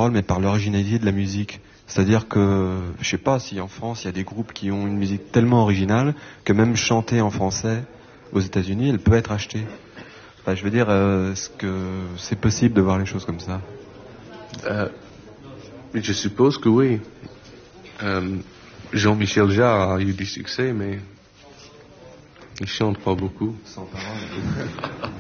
paroles, mais par l'originalité de la musique. C'est-à-dire que, je sais pas si en France, il y a des groupes qui ont une musique tellement originale que même chantée en français aux États-Unis, elle peut être achetée. Enfin, je veux dire, est-ce que c'est possible de voir les choses comme ça? Je suppose que oui. Jean-Michel Jarre a eu du succès, mais il chante pas beaucoup. Sans parole.